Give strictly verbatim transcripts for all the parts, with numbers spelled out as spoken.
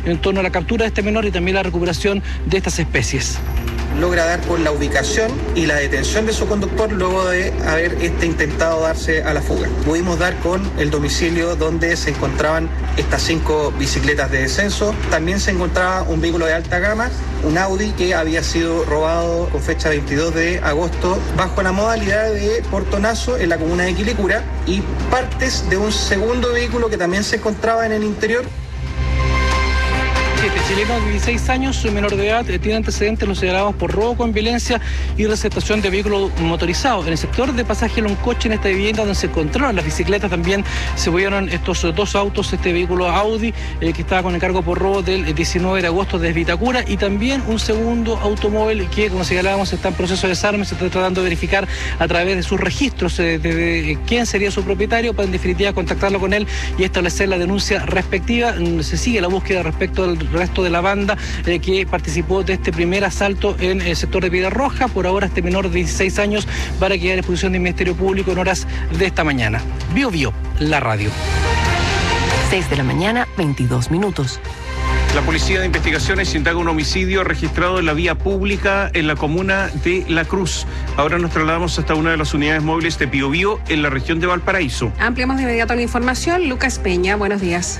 en torno a la captura de este menor y también la recuperación de estas especies. Logra dar con la ubicación y la detención de su conductor luego de haber este intentado darse a la fuga. Pudimos dar con el domicilio donde se encontraban estas cinco bicicletas de descenso. También se encontraba un vehículo de alta gama, un Audi que había sido robado con fecha veintidós de agosto bajo la modalidad de portonazo en la comuna de Quilicura, y partes de un segundo vehículo que también se encontraba en el interior. Este chileno de dieciséis años, menor de edad, tiene antecedentes los señalados por robo con violencia y receptación de vehículos motorizados. En el sector de pasaje en un coche en esta vivienda donde se encontraron las bicicletas también se vieron estos dos autos, este vehículo Audi eh, que estaba con encargo por robo del diecinueve de agosto desde Vitacura, y también un segundo automóvil que, como señalábamos, está en proceso de desarme. Se está tratando de verificar a través de sus registros eh, de, de quién sería su propietario para en definitiva contactarlo con él y establecer la denuncia respectiva. Se sigue la búsqueda respecto al resto de la banda eh, que participó de este primer asalto en el sector de Piedra Roja. Por ahora este menor de dieciséis años va a quedar en exposición del Ministerio Público en horas de esta mañana. Bio Bio, la radio. seis de la mañana, veintidós minutos. La Policía de Investigaciones indaga un homicidio registrado en la vía pública en la comuna de La Cruz. Ahora nos trasladamos hasta una de las unidades móviles de Bio Bio en la región de Valparaíso. Ampliamos de inmediato la información. Lucas Peña, buenos días.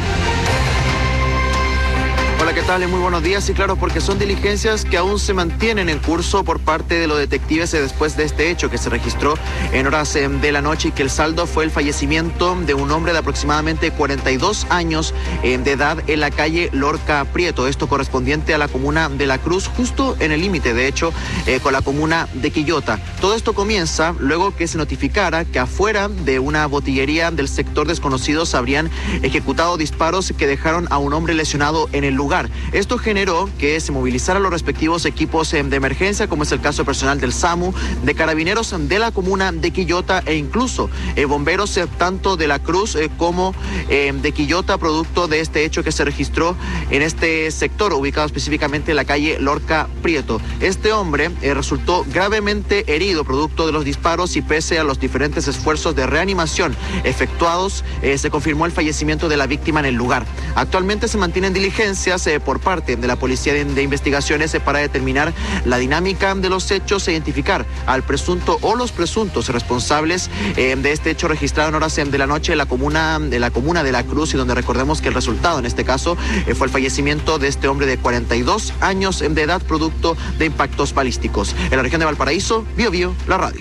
Hola, ¿qué tal? Muy buenos días. Y claro, porque son diligencias que aún se mantienen en curso por parte de los detectives después de este hecho que se registró en horas de la noche y que el saldo fue el fallecimiento de un hombre de aproximadamente cuarenta y dos años de edad en la calle Lorca Prieto. Esto correspondiente a la comuna de La Cruz, justo en el límite, de hecho, eh, con la comuna de Quillota. Todo esto comienza luego que se notificara que afuera de una botillería del sector desconocido se habrían ejecutado disparos que dejaron a un hombre lesionado en el lugar. Esto generó que se movilizaran los respectivos equipos de emergencia, como es el caso personal del SAMU, de carabineros de la comuna de Quillota e incluso eh, bomberos eh, tanto de La Cruz eh, como eh, de Quillota, producto de este hecho que se registró en este sector, ubicado específicamente en la calle Lorca Prieto. Este hombre eh, resultó gravemente herido producto de los disparos y pese a los diferentes esfuerzos de reanimación efectuados, eh, se confirmó el fallecimiento de la víctima en el lugar. Actualmente se mantienen diligencias eh, por parte de la Policía de, de Investigaciones eh, para determinar la dinámica de los hechos e identificar al presunto o los presuntos responsables eh, de este hecho registrado en horas eh, de la noche en la comuna de la comuna de La Cruz, y donde recordemos que el resultado en este caso eh, fue el fallecimiento de este hombre de cuarenta y dos años de edad producto de impactos balísticos. En la región de Valparaíso, Bio Bio, la radio.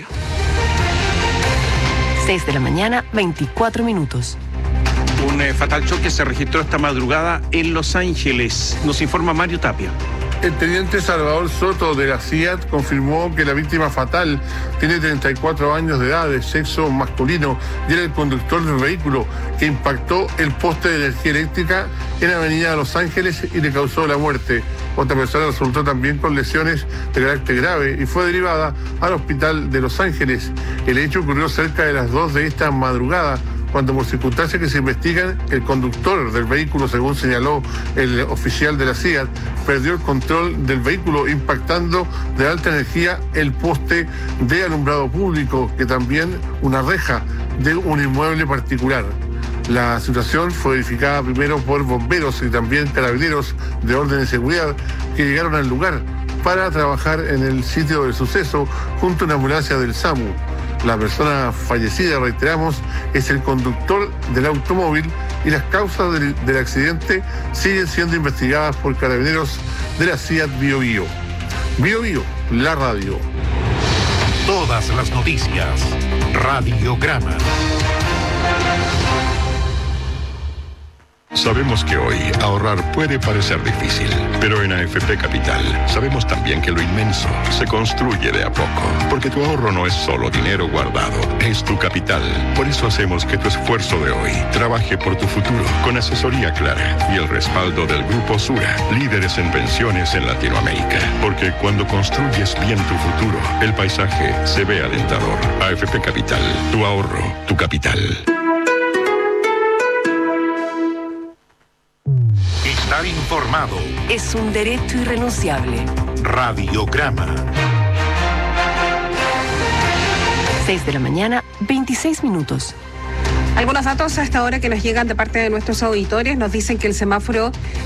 seis de la mañana, veinticuatro minutos. Un eh, fatal choque se registró esta madrugada en Los Ángeles. Nos informa Mario Tapia. El teniente Salvador Soto de la C I A T confirmó que la víctima fatal tiene treinta y cuatro años de edad, de sexo masculino, y era el conductor del vehículo que impactó el poste de energía eléctrica en la avenida de Los Ángeles y le causó la muerte. Otra persona resultó también con lesiones de carácter grave y fue derivada al hospital de Los Ángeles. El hecho ocurrió cerca de las dos de esta madrugada, cuando por circunstancias que se investigan, el conductor del vehículo, según señaló el oficial de la C I A T, perdió el control del vehículo impactando de alta energía el poste de alumbrado público, que también una reja de un inmueble particular. La situación fue verificada primero por bomberos y también carabineros de orden de seguridad que llegaron al lugar para trabajar en el sitio del suceso junto a una ambulancia del SAMU. La persona fallecida, reiteramos, es el conductor del automóvil y las causas del, del accidente siguen siendo investigadas por carabineros de la C I A T Bio Bio. Bio Bio, la radio. Todas las noticias. Radiograma. Sabemos que hoy ahorrar puede parecer difícil, pero en A F P Capital sabemos también que lo inmenso se construye de a poco, porque tu ahorro no es solo dinero guardado, es tu capital. Por eso hacemos que tu esfuerzo de hoy trabaje por tu futuro, con asesoría clara y el respaldo del Grupo Sura, líderes en pensiones en Latinoamérica. Porque cuando construyes bien tu futuro, el paisaje se ve alentador. A F P Capital, tu ahorro, tu capital. Estar informado es un derecho irrenunciable. Radiograma. seis de la mañana, veintiséis minutos. Algunos datos hasta ahora que nos llegan de parte de nuestros auditores nos dicen que el semáforo